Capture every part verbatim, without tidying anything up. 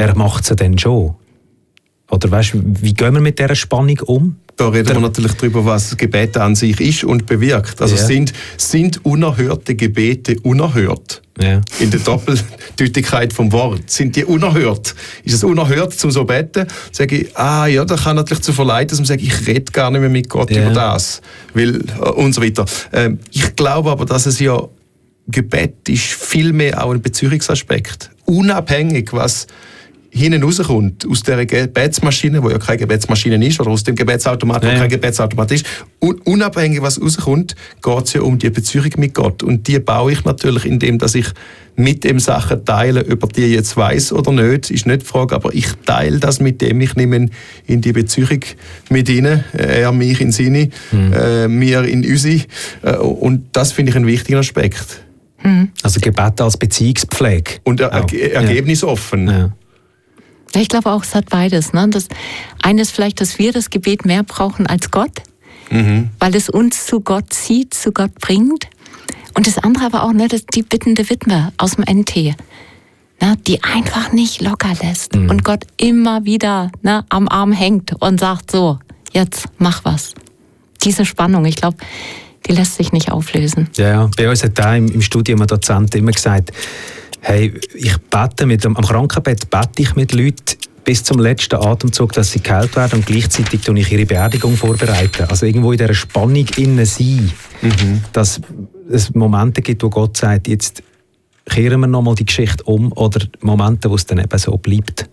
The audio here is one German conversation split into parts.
er macht es dann schon. Oder weißt, wie gehen wir mit dieser Spannung um? Da reden wir natürlich darüber, was Gebet an sich ist und bewirkt. Also ja. sind, sind unerhörte Gebete unerhört? Ja. In der Doppeldeutigkeit vom Wort. Sind die unerhört? Ist es unerhört, zum so beten? Sage ich, ah ja, da kann natürlich zu verleiten, dass man sagt, ich rede gar nicht mehr mit Gott ja. über das. Weil, und so weiter. Ähm, ich glaube aber, dass es ja, Gebet ist vielmehr auch ein Beziehungsaspekt. Unabhängig, was hinten rauskommt, aus dieser Gebetsmaschine, wo ja keine Gebetsmaschine ist, oder aus dem Gebetsautomat, wo ja. kein Gebetsautomat ist, un- unabhängig, was rauskommt, geht es ja um die Beziehung mit Gott. Und die baue ich natürlich, indem dass ich mit dem Sachen teile, ob er die jetzt weiss oder nicht, ist nicht die Frage, aber ich teile das mit dem, ich nehme ihn in die Beziehung mit ihnen, er mich in seine, mhm. äh, wir in unsere. Äh, und das finde ich einen wichtigen Aspekt. Mhm. Also Gebet als Beziehungspflege. Und er- er- ergebnisoffen. Ja. Ja. Ich glaube auch, es hat beides. Ne? Das eine ist vielleicht, dass wir das Gebet mehr brauchen als Gott, mhm. weil es uns zu Gott zieht, zu Gott bringt. Und das andere aber auch, ne, das die bittende Witwe aus dem N T, ne, die einfach nicht locker lässt mhm. und Gott immer wieder ne, am Arm hängt und sagt so, jetzt mach was. Diese Spannung, ich glaube, die lässt sich nicht auflösen. Ja, ja. Bei uns hat da im, im Studium ein Dozent immer gesagt, hey, ich bete mit dem, am Krankenbett bete ich mit Leuten bis zum letzten Atemzug, dass sie geheilt werden und gleichzeitig tue ich ihre Beerdigung vorbereiten. Also irgendwo in dieser Spannung innen sein, mhm. dass es Momente gibt, wo Gott sagt, jetzt kehren wir nochmal die Geschichte um, oder Momente, wo es dann eben so bleibt.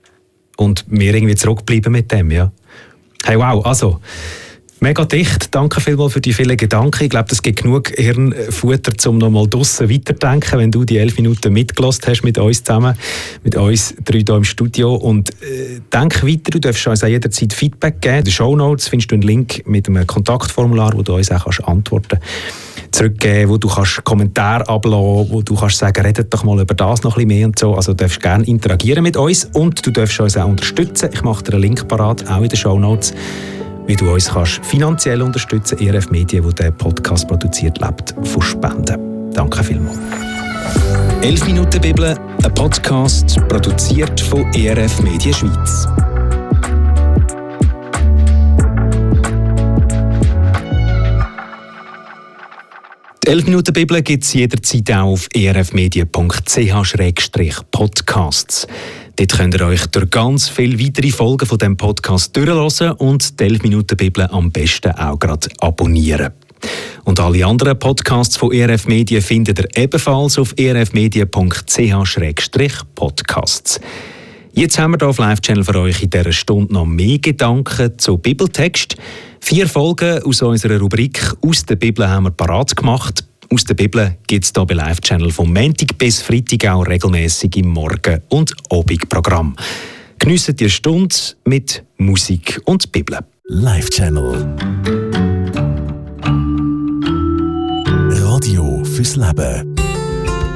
Und wir irgendwie zurückbleiben mit dem, ja. Hey, wow, also mega dicht. Danke vielmals für die vielen Gedanken. Ich glaube, es gibt genug Hirnfutter, um noch mal draussen weiterzudenken, wenn du die elf Minuten mitgelassen hast mit uns zusammen, mit uns drei hier im Studio. Und äh, denk weiter, du darfst uns auch jederzeit Feedback geben. In den Shownotes findest du einen Link mit einem Kontaktformular, wo du uns auch kannst Antworten zurückgeben, wo du kannst Kommentare ablassen, wo du kannst sagen, redet doch mal über das noch ein bisschen mehr und so. Also du darfst gerne interagieren mit uns und du darfst uns auch unterstützen. Ich mache dir einen Link parat, auch in den Shownotes, wie du uns kannst finanziell unterstützen, E R F Medien, wo der Podcast produziert, lebt von Spenden. Danke vielmals. elf Minuten Bibel, ein Podcast produziert von E R F Medien Schweiz. Die elf Minuten Bibel gibt es jederzeit auch auf e r f medien punkt c h slash podcasts. Dort könnt ihr euch durch ganz viele weitere Folgen von diesem Podcast durchhören und die elf Minuten Bibel am besten auch gerade abonnieren. Und alle anderen Podcasts von E R F Medien findet ihr ebenfalls auf e r f medien punkt c h slash podcasts. Jetzt haben wir hier auf Live-Channel für euch in dieser Stunde noch mehr Gedanken zu Bibeltext. Vier Folgen aus unserer Rubrik «Aus der Bibel» haben wir parat gemacht. Aus der Bibel gibt es hier bei Live-Channel vom Montag bis Freitag auch regelmässig im Morgen- und Abendprogramm. Geniessen die Stunde mit Musik und Bibel. Live-Channel. Radio fürs Leben.